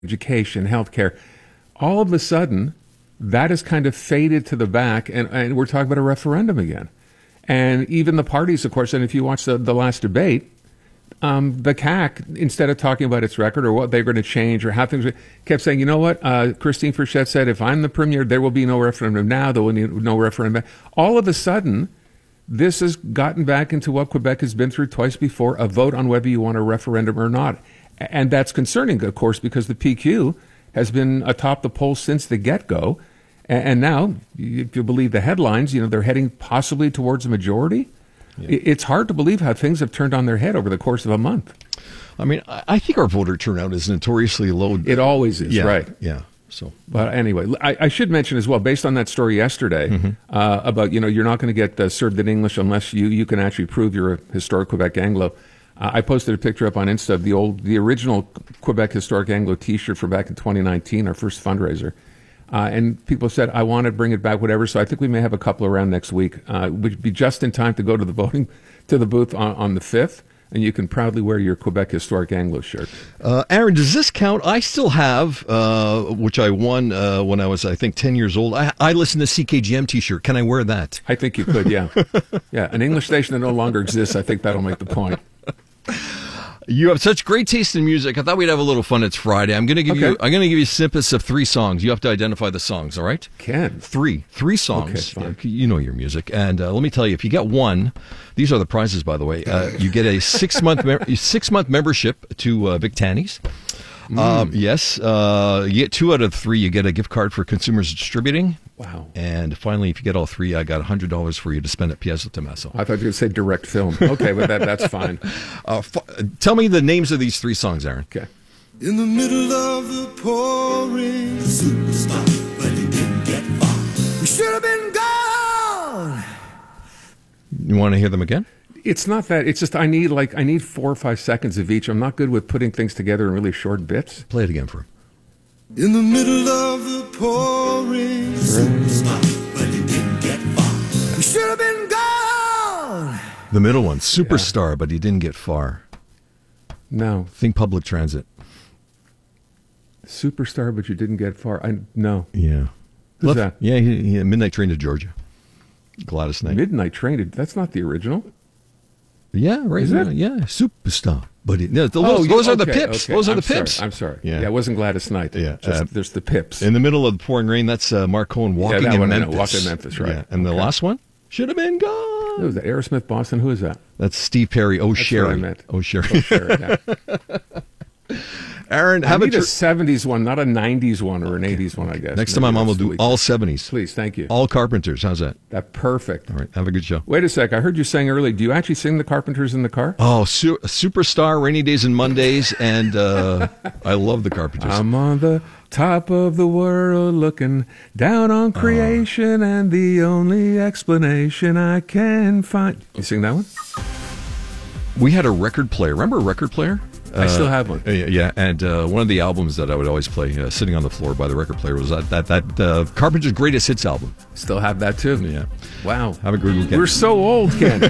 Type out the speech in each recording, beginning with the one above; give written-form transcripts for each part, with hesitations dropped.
education, healthcare. All of a sudden, that has kind of faded to the back, and we're talking about a referendum again. And even the parties, of course, and if you watch the last debate, the CAQ, instead of talking about its record or what they're going to change or how things, kept saying, you know what, Christine Frechette said, if I'm the premier, there will be no referendum now, there will be no referendum. All of a sudden, this has gotten back into what Quebec has been through twice before, a vote on whether you want a referendum or not. And that's concerning, of course, because the PQ has been atop the polls since the get-go. And now, if you believe the headlines, they're heading possibly towards a majority. Yeah. It's hard to believe how things have turned on their head over the course of a month. I mean, I think our voter turnout is notoriously low. It always is, yeah, right? Yeah. So, but anyway, I should mention as well, based on that story yesterday, about you're not going to get served in English unless you can actually prove you're a historic Quebec Anglo. I posted a picture up on Insta of the original Quebec Historic Anglo T-shirt from back in 2019, our first fundraiser. And people said, I want to bring it back, whatever. So I think we may have a couple around next week. Would be just in time to go to the booth on the 5th. And you can proudly wear your Quebec Historic Anglo shirt. Aaron, does this count? I still have, which I won when I was, I think, 10 years old. I listened to CKGM T-shirt. Can I wear that? I think you could, yeah. Yeah, an English station that no longer exists. I think that'll make the point. You have such great taste in music. I thought we'd have a little fun. It's Friday. I'm going to give you snippets of 3 songs. You have to identify the songs, all right? Can. Three songs. Okay, fine. You know your music. And let me tell you, if you get one, these are the prizes, by the way. You get a 6-month membership to Vic Tanny's. Yes. You get 2 out of 3. You get a gift card for Consumers Distributing. Wow. And finally, if you get all 3, I got $100 for you to spend at Piazza Tommaso. I thought you were going to say direct film. Okay, but that's fine. Tell me the names of these 3 songs, Aaron. Okay. In the middle of the pouring, the superstar, but he didn't get far. We should have been gone. You want to hear them again? It's not that. It's just I need 4 or 5 seconds of each. I'm not good with putting things together in really short bits. Play it again for him. In the middle of the pouring, superstar, but he didn't get far. We should have been gone. The middle one, superstar, but he didn't get far. No. Think public transit. Superstar, but you didn't get far. No. Yeah. Who's that? Yeah, he Midnight Train to Georgia. Gladys Knight. Midnight Train. That's not the original. Yeah, right. Is it? Yeah, superstar. But those are the Pips. Okay. Those are the Pips. I'm sorry. Yeah, it wasn't Gladys Knight. Yeah, there's the Pips. In the middle of the pouring rain, that's Mark Cohen walking in Memphis. Walking in Memphis, right? Yeah. And the last one should have been gone. Who was that? Aerosmith Boston. Who is that? That's Steve Perry. O'Sherry. That's what I meant. O'Sherry. Yeah. Aaron, have a 70s one, not a 90s one or an 80s one, I guess. Next time I'm will do all 70s. Please, thank you. All Carpenters. How's that? That's perfect. All right, have a good show. Wait a sec. I heard you saying earlier, do you actually sing the Carpenters in the car? Oh, Superstar, Rainy Days and Mondays, and I love the Carpenters. I'm on the top of the world looking down on creation, and the only explanation I can find. You sing that one? We had a record player. Remember a record player? I still have one. Yeah, and one of the albums that I would always play, sitting on the floor by the record player, was that Carpenter's Greatest Hits album. Still have that too. Yeah. Wow. Have a good weekend. We're so old, Ken.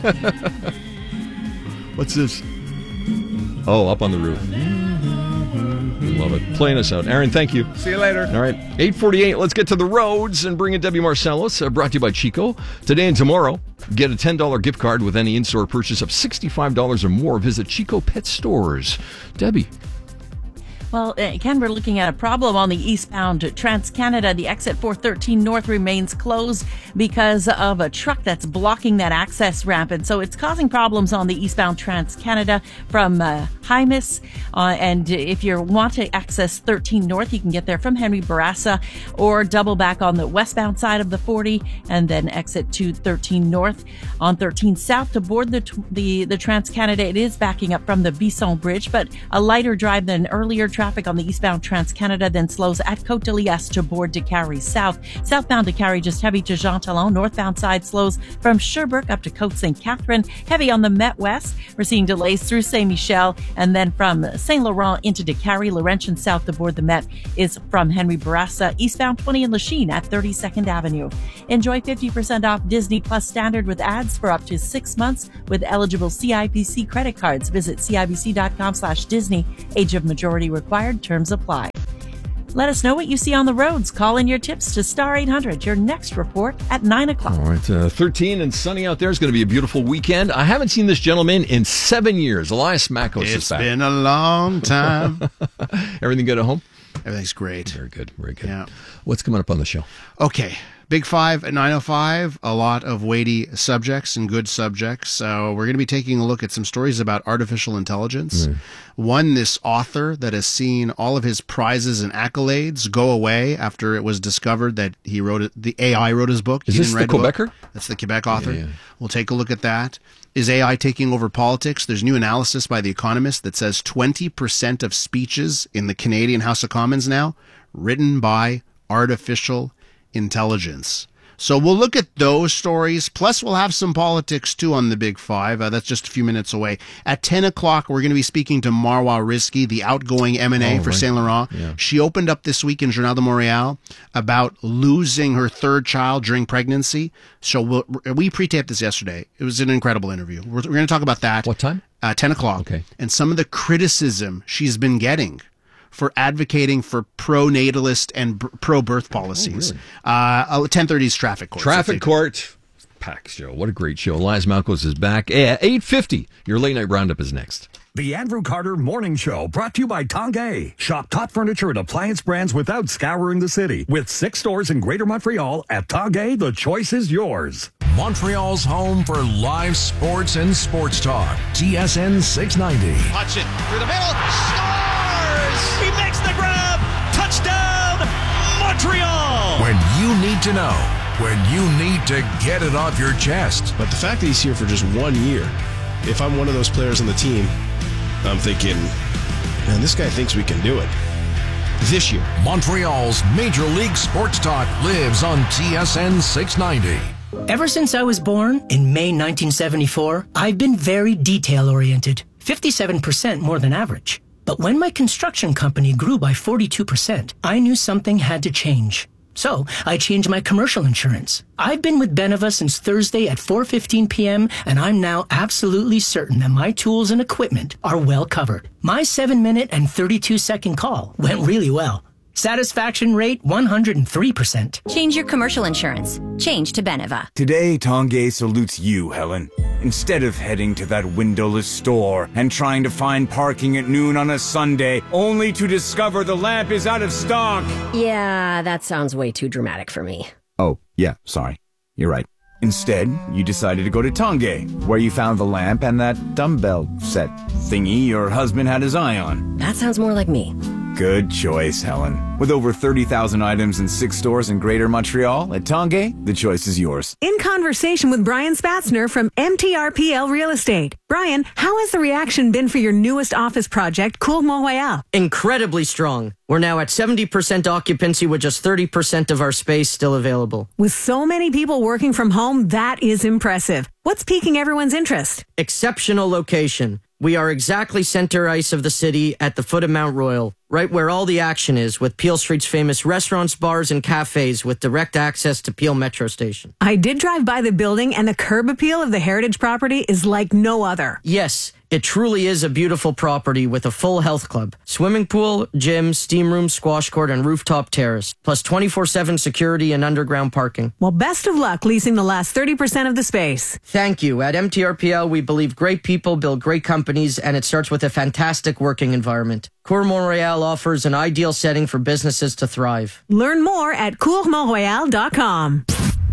What's this? Oh, Up on the Roof. Love it. Playing us out. Aaron, thank you. See you later. All right. 8:48. Let's get to the roads and bring in Debbie Marcellus, brought to you by Chico. Today and tomorrow, get a $10 gift card with any in-store purchase of $65 or more. Visit Chico Pet Stores. Debbie. Well, Ken, we're looking at a problem on the eastbound Trans-Canada. The exit 413 North remains closed because of a truck that's blocking that access ramp. And so it's causing problems on the eastbound Trans-Canada from Hymas. And if you want to access 13 North, you can get there from Henry Bourassa or double back on the westbound side of the 40 and then exit to 13 North. On 13 South to board the Trans-Canada, it is backing up from the Bisson Bridge, but a lighter drive than earlier. Traffic on the eastbound Trans-Canada then slows at Côte de Liesse to board Décarie South. Southbound Décarie just heavy to Jean Talon. Northbound side slows from Sherbrooke up to Côte St. Catherine. Heavy on the Met West. We're seeing delays through Saint Michel and then from Saint Laurent into Décarie. Laurentian South to board the Met is from Henry Bourassa. Eastbound 20 in Lachine at 32nd Avenue. Enjoy 50% off Disney Plus Standard with ads for up to 6 months with eligible CIBC credit cards. Visit CIBC.com/Disney. Age of majority required. required. Terms apply. Let us know what you see on the roads. Call in your tips to Star 800. Your next report at 9 o'clock. All right, 13 and sunny out there. It's going to be a beautiful weekend. I haven't seen this gentleman in 7 years. Elias Makos is back. It's been a long time. Everything good at home? Everything's great. Very good, very good. Yeah. What's coming up on the show? Okay. Big Five at 9:05. A lot of weighty subjects and good subjects. So we're going to be taking a look at some stories about artificial intelligence. One, this author that has seen all of his prizes and accolades go away after it was discovered that he wrote it. The AI wrote his book. Is He this didn't the write a book. Quebecer? That's the Quebec author. Yeah. We'll take a look at that. Is AI taking over politics? There's new analysis by The Economist that says 20% of speeches in the Canadian House of Commons now written by artificial intelligence. So we'll look at those stories, plus we'll have some politics too on the Big Five. That's just a few minutes away. At 10 o'clock, we're going to be speaking to Marwa Rizki, the outgoing M&A for Saint Laurent. Yeah. She opened up this week in Journal de Montréal about losing her third child during pregnancy. So we pre-taped this yesterday. It was an incredible interview. We're going to talk about that. What time? 10 o'clock. Okay. And some of the criticism she's been getting for advocating for pro-natalist and pro-birth policies. 10:30's Traffic Court. Traffic Court. Pack show. What a great show. Elias Malkos is back at 8:50. Your late night roundup is next. The Andrew Carter Morning Show, brought to you by Tanguay. Shop top furniture and appliance brands without scouring the city. With 6 stores in Greater Montreal, at Tanguay, the choice is yours. Montreal's home for live sports and sports talk. TSN 690. Punch it through the middle. Scores! He makes the grab. Touchdown, Montreal! When you need to know. When you need to get it off your chest. But the fact that he's here for just 1 year, if I'm one of those players on the team, I'm thinking, man, this guy thinks we can do it. This year. Montreal's Major League Sports Talk lives on TSN 690. Ever since I was born in May 1974, I've been very detail-oriented, 57% more than average. But when my construction company grew by 42%, I knew something had to change. So I changed my commercial insurance. I've been with Beneva since Thursday at 4:15 p.m., and I'm now absolutely certain that my tools and equipment are well covered. My 7-minute and 32-second call went really well. Satisfaction rate 103%. Change your commercial insurance. Change to Beneva. Today, Tanguay salutes you, Helen. Instead of heading to that windowless store and trying to find parking at noon on a Sunday, only to discover the lamp is out of stock. Yeah, that sounds way too dramatic for me. Oh, yeah, sorry. You're right. Instead, you decided to go to Tanguay, where you found the lamp and that dumbbell set thingy your husband had his eye on. That sounds more like me. Good choice, Helen. With over 30,000 items in 6 stores in Greater Montreal, at Tanguay, the choice is yours. In conversation with Brian Spatzner from MTRPL Real Estate. Brian, how has the reaction been for your newest office project, Cour Mont-Royal? Incredibly strong. We're now at 70% occupancy with just 30% of our space still available. With so many people working from home, that is impressive. What's piquing everyone's interest? Exceptional location. We are exactly center ice of the city at the foot of Mount Royal, right where all the action is, with Peel Street's famous restaurants, bars, and cafes with direct access to Peel Metro Station. I did drive by the building, and the curb appeal of the heritage property is like no other. Yes, it truly is a beautiful property with a full health club, swimming pool, gym, steam room, squash court, and rooftop terrace, plus 24/7 security and underground parking. Well, best of luck leasing the last 30% of the space. Thank you. At MTRPL, we believe great people build great companies, and it starts with a fantastic working environment. Cour Mont-Royal offers an ideal setting for businesses to thrive. Learn more at courmontroyal.com.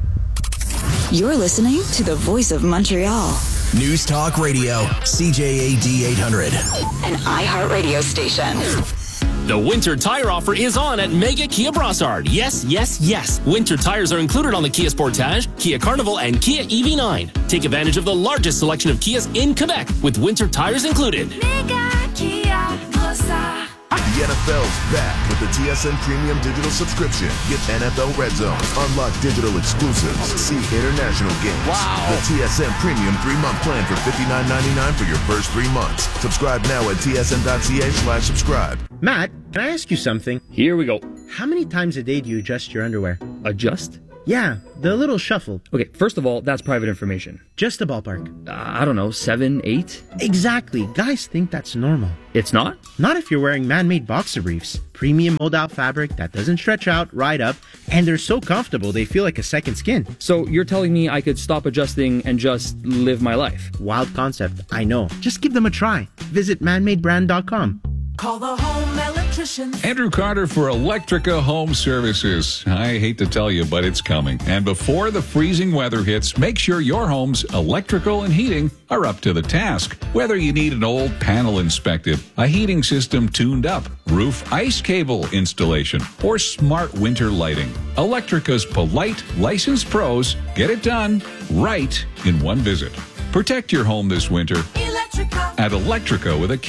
You're listening to the Voice of Montreal. News Talk Radio, CJAD 800. An iHeartRadio station. The winter tire offer is on at Mega Kia Brossard. Yes, yes, yes. Winter tires are included on the Kia Sportage, Kia Carnival, and Kia EV9. Take advantage of the largest selection of Kias in Quebec with winter tires included. Mega Kia Brossard. The NFL's back with the TSN Premium Digital Subscription. Get NFL Red Zone, unlock digital exclusives, see international games. Wow. The TSN Premium 3-month plan for $59.99 for your first 3 months. Subscribe now at tsn.ca/subscribe. Matt, can I ask you something? Here we go. How many times a day do you adjust your underwear? Adjust? Yeah, the little shuffle. Okay, first of all, that's private information. Just a ballpark. I don't know, 7, 8? Exactly. Guys think that's normal. It's not? Not if you're wearing man-made boxer briefs. Premium mold-out fabric that doesn't stretch out, ride up, and they're so comfortable they feel like a second skin. So you're telling me I could stop adjusting and just live my life? Wild concept, I know. Just give them a try. Visit manmadebrand.com. Call the home electrician. Andrew Carter for Electrica Home Services. I hate to tell you, but it's coming. And before the freezing weather hits, make sure your home's electrical and heating are up to the task. Whether you need an old panel inspected, a heating system tuned up, roof ice cable installation, or smart winter lighting, Electrica's polite, licensed pros get it done right in one visit. Protect your home this winter at Electrica with a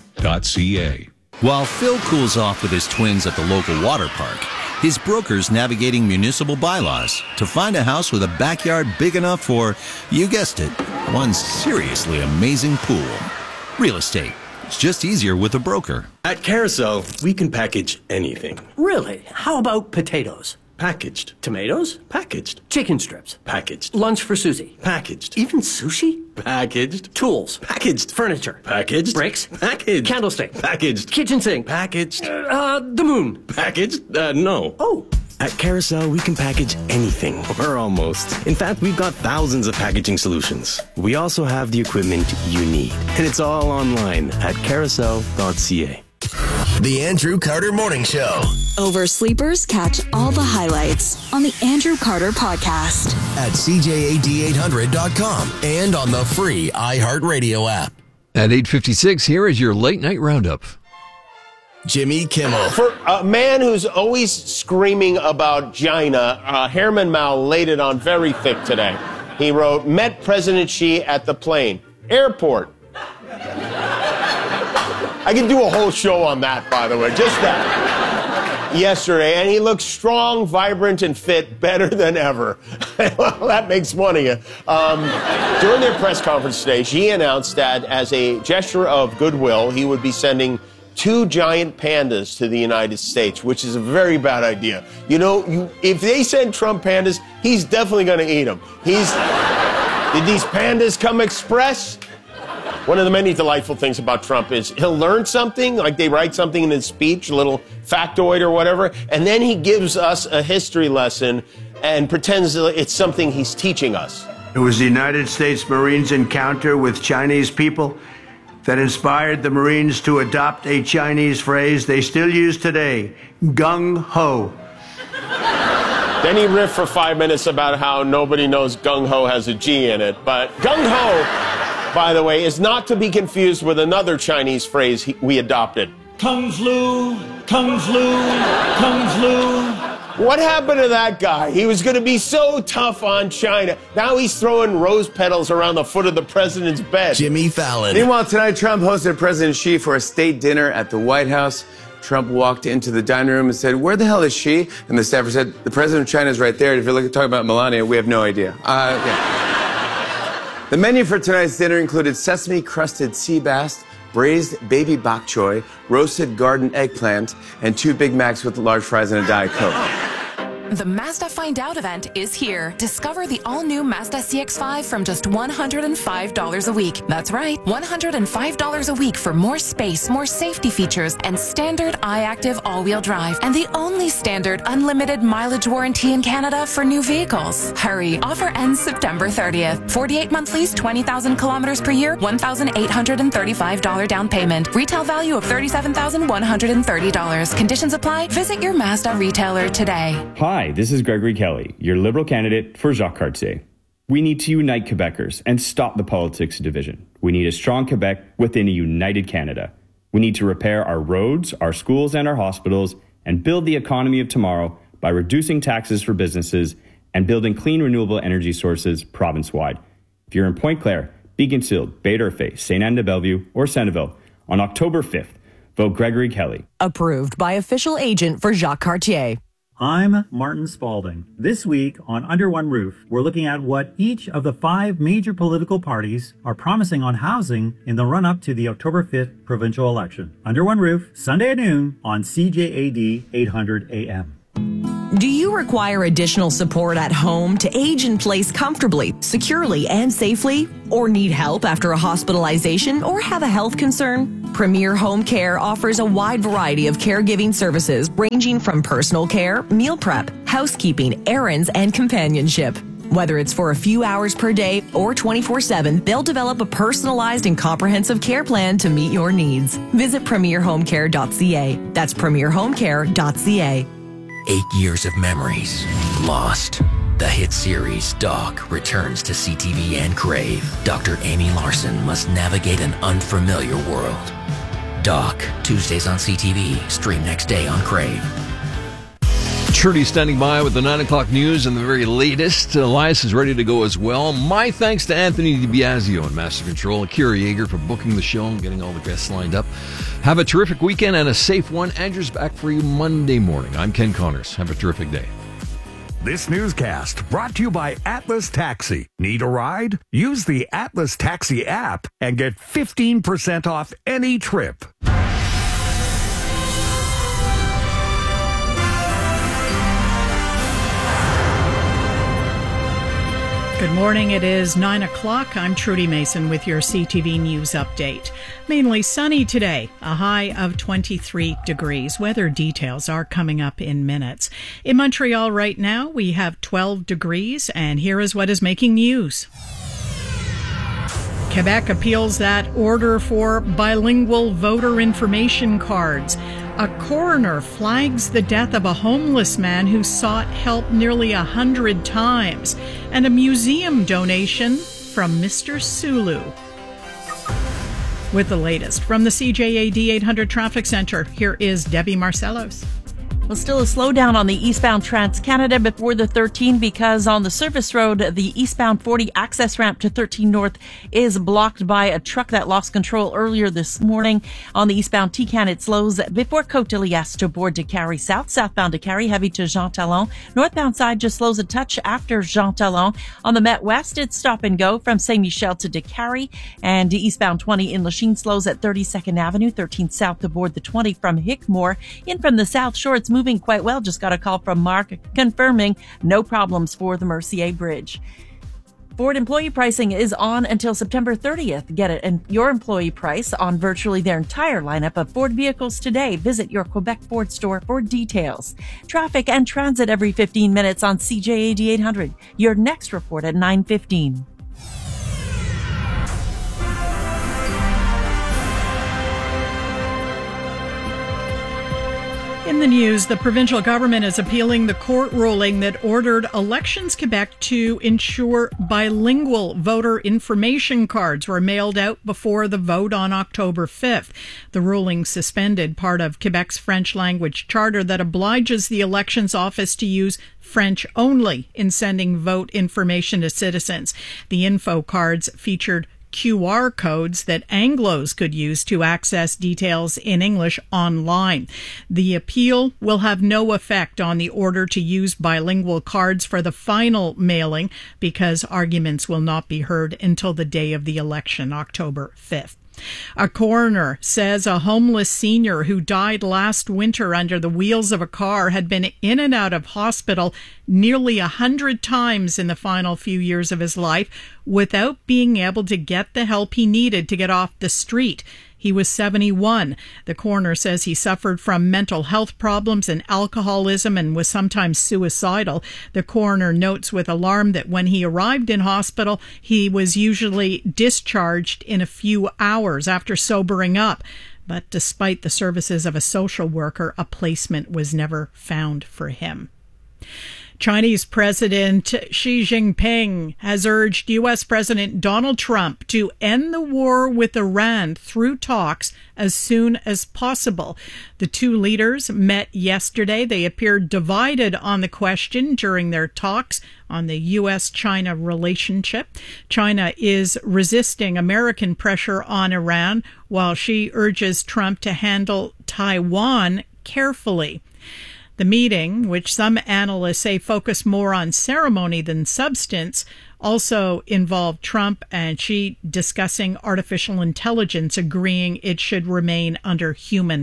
K.ca. While Phil cools off with his twins at the local water park, his broker's navigating municipal bylaws to find a house with a backyard big enough for, you guessed it, one seriously amazing pool. Real estate. It's just easier with a broker. At Carousel, we can package anything. Really? How about potatoes? Packaged. Tomatoes? Packaged. Chicken strips? Packaged. Lunch for Susie? Packaged. Even sushi? Packaged. Tools? Packaged. Furniture? Packaged. Bricks? Packaged. Candlestick? Packaged. Kitchen sink? Packaged. The moon? Packaged? No. Oh. At Carousel, we can package anything, or almost. In fact, we've got thousands of packaging solutions. We also have the equipment you need, and it's all online at carousel.ca. The Andrew Carter Morning Show. Oversleepers catch all the highlights on the Andrew Carter Podcast at CJAD800.com and on the free iHeartRadio app. At 8:56, here is your late night roundup. Jimmy Kimmel. For a man who's always screaming about China, Herman Mao laid it on very thick today. He wrote, met President Xi at the plane. Airport. I can do a whole show on that, by the way, just that. Yesterday, and he looks strong, vibrant, and fit, better than ever. Well, that makes one of you. During their press conference today, Xi announced that as a gesture of goodwill, he would be sending 2 giant pandas to the United States, which is a very bad idea. You know, if they send Trump pandas, he's definitely going to eat them. Did these pandas come express? One of the many delightful things about Trump is he'll learn something, like they write something in his speech, a little factoid or whatever, and then he gives us a history lesson and pretends that it's something he's teaching us. It was the United States Marines' encounter with Chinese people that inspired the Marines to adopt a Chinese phrase they still use today, gung-ho. Then he riffed for 5 minutes about how nobody knows gung-ho has a G in it, but gung-ho, by the way, is not to be confused with another Chinese phrase we adopted. Kung flu, kung flu, kung flu. What happened to that guy? He was going to be so tough on China. Now he's throwing rose petals around the foot of the president's bed. Jimmy Fallon. Meanwhile, tonight, Trump hosted President Xi for a state dinner at the White House. Trump walked into the dining room and said, "Where the hell is Xi?" And the staffer said, "The president of China is right there. If you're talking about Melania, we have no idea." Yeah. The menu for tonight's dinner included sesame-crusted sea bass, braised baby bok choy, roasted garden eggplant, and 2 Big Macs with large fries and a Diet Coke. The Mazda Find Out event is here. Discover the all-new Mazda CX-5 from just $105 a week. That's right, $105 a week for more space, more safety features, and standard iActive all-wheel drive. And the only standard unlimited mileage warranty in Canada for new vehicles. Hurry, offer ends September 30th. 48-month lease, 20,000 kilometers per year, $1,835 down payment. Retail value of $37,130. Conditions apply. Visit your Mazda retailer today. Hi, this is Gregory Kelly, your Liberal candidate for Jacques Cartier. We need to unite Quebecers and stop the politics of division. We need a strong Quebec within a united Canada. We need to repair our roads, our schools, and our hospitals, and build the economy of tomorrow by reducing taxes for businesses and building clean renewable energy sources province-wide. If you're in Pointe-Claire, Beaconsfield, Bay-d'Urfé, Sainte-Anne-de-Bellevue, or Centreville, on October 5th, vote Gregory Kelly. Approved by official agent for Jacques Cartier. I'm Martin Spalding. This week on Under One Roof, we're looking at what each of the 5 major political parties are promising on housing in the run-up to the October 5th provincial election. Under One Roof, Sunday at noon on CJAD 800 AM. Do you require additional support at home to age in place comfortably, securely, and safely? Or need help after a hospitalization or have a health concern? Premier Home Care offers a wide variety of caregiving services ranging from personal care, meal prep, housekeeping, errands, and companionship. Whether it's for a few hours per day or 24/7, they'll develop a personalized and comprehensive care plan to meet your needs. Visit premierhomecare.ca. That's premierhomecare.ca. 8 years of memories lost. The hit series Doc returns to CTV and Crave. Dr. Amy Larson must navigate an unfamiliar world. Doc, Tuesdays on CTV, stream next day on Crave. Trudy standing by with the 9 o'clock news and the very latest. Elias is ready to go as well. My thanks to Anthony DiBiasio and Master Control, Kira Yeager for booking the show and getting all the guests lined up. Have a terrific weekend and a safe one. Andrew's back for you Monday morning. I'm Ken Connors. Have a terrific day. This newscast brought to you by Atlas Taxi. Need a ride? Use the Atlas Taxi app and get 15% off any trip. Good morning. It is 9 o'clock. I'm Trudy Mason with your CTV News update. Mainly sunny today, a high of 23 degrees. Weather details are coming up in minutes. In Montreal right now, we have 12 degrees, and here is what is making news. Quebec appeals that order for bilingual voter information cards. A coroner flags the death of a homeless man who sought help nearly 100 times. And a museum donation from Mr. Sulu. With the latest from the CJAD 800 Traffic Center, here is Debbie Marcellos. Well, still a slowdown on the eastbound Trans-Canada before the 13 because on the service road, the eastbound 40 access ramp to 13 North is blocked by a truck that lost control earlier this morning. On the eastbound TCAN, it slows before Côte-de-Liesse to Bourg de Carry South. Southbound de Carry, heavy to Jean Talon. Northbound side just slows a touch after Jean Talon. On the Met West, it's stop and go from Saint-Michel to de Carry. And eastbound 20 in Lachine slows at 32nd Avenue, 13 South to Bourg the 20 from Hickmore. In from the South Shore, it's moving quite well. Just got a call from Mark confirming no problems for the Mercier Bridge. Ford employee pricing is on until September 30th. Get it and your employee price on virtually their entire lineup of Ford vehicles today. Visit your Quebec Ford store for details. Traffic and transit every 15 minutes on CJAD 800. Your next report at 9:15. In the news, the provincial government is appealing the court ruling that ordered Elections Quebec to ensure bilingual voter information cards were mailed out before the vote on October 5th. The ruling suspended part of Quebec's French language charter that obliges the elections office to use French only in sending vote information to citizens. The info cards featured QR codes that Anglos could use to access details in English online. The appeal will have no effect on the order to use bilingual cards for the final mailing because arguments will not be heard until the day of the election, October 5th. A coroner says a homeless senior who died last winter under the wheels of a car had been in and out of hospital nearly 100 times in the final few years of his life without being able to get the help he needed to get off the street. He was 71. The coroner says he suffered from mental health problems and alcoholism and was sometimes suicidal. The coroner notes with alarm that when he arrived in hospital, he was usually discharged in a few hours after sobering up. But despite the services of a social worker, a placement was never found for him. Chinese President Xi Jinping has urged U.S. President Donald Trump to end the war with Iran through talks as soon as possible. The two leaders met yesterday. They appeared divided on the question during their talks on the U.S.-China relationship. China is resisting American pressure on Iran, while Xi urges Trump to handle Taiwan carefully. The meeting, which some analysts say focused more on ceremony than substance, also involved Trump and Xi discussing artificial intelligence, agreeing it should remain under human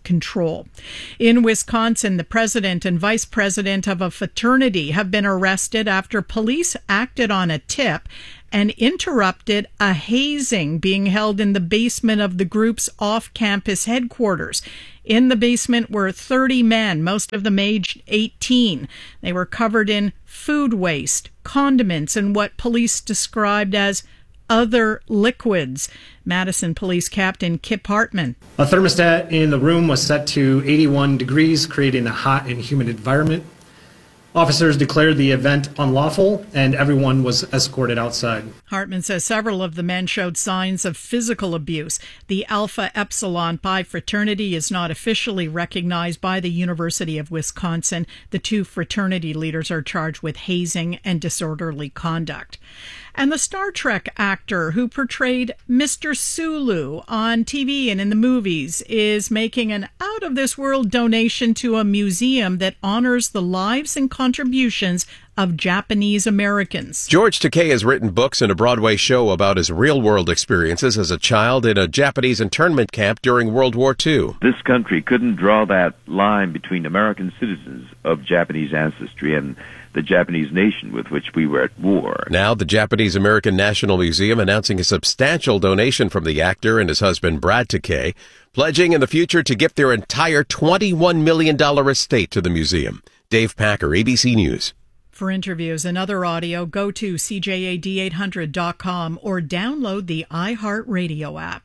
control. In Wisconsin, the president and vice president of a fraternity have been arrested after police acted on a tip and interrupted a hazing being held in the basement of the group's off-campus headquarters. In the basement were 30 men, most of them aged 18. They were covered in food waste, condiments, and what police described as other liquids. Madison Police Captain Kip Hartman. A thermostat in the room was set to 81 degrees, creating a hot and humid environment. Officers declared the event unlawful, and everyone was escorted outside. Hartman says several of the men showed signs of physical abuse. The Alpha Epsilon Pi fraternity is not officially recognized by the University of Wisconsin. The two fraternity leaders are charged with hazing and disorderly conduct. And the Star Trek actor who portrayed Mr. Sulu on TV and in the movies is making an out-of-this-world donation to a museum that honors the lives and contributions of Japanese Americans. George Takei has written books and a Broadway show about his real-world experiences as a child in a Japanese internment camp during World War II. This country couldn't draw that line between American citizens of Japanese ancestry and the Japanese nation with which we were at war. Now, the Japanese American National Museum announcing a substantial donation from the actor and his husband, Brad Takei, pledging in the future to gift their entire $21 million estate to the museum. Dave Packer, ABC News. For interviews and other audio, go to CJAD800.com or download the iHeartRadio app.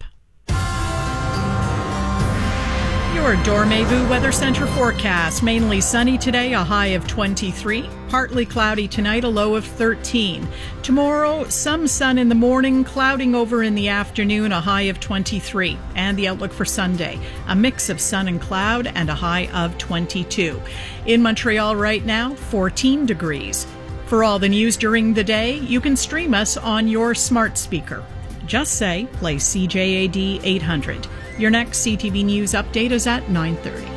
Your Dormez-vous Weather Center forecast. Mainly sunny today, a high of 23. Partly cloudy tonight, a low of 13. Tomorrow, some sun in the morning, clouding over in the afternoon, a high of 23. And the outlook for Sunday, a mix of sun and cloud and a high of 22. In Montreal right now, 14 degrees. For all the news during the day, you can stream us on your smart speaker. Just say, play CJAD 800. Your next CTV News update is at 9:30.